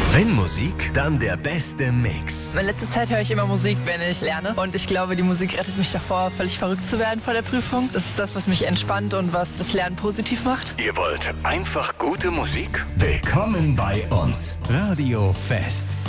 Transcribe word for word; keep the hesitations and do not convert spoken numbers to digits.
Wenn Musik, dann der beste Mix. In letzter Zeit höre ich immer Musik, wenn ich lerne. Und ich glaube, die Musik rettet mich davor, völlig verrückt zu werden vor der Prüfung. Das ist das, was mich entspannt und was das Lernen positiv macht. Ihr wollt einfach gute Musik? Willkommen bei uns. Radio Fest.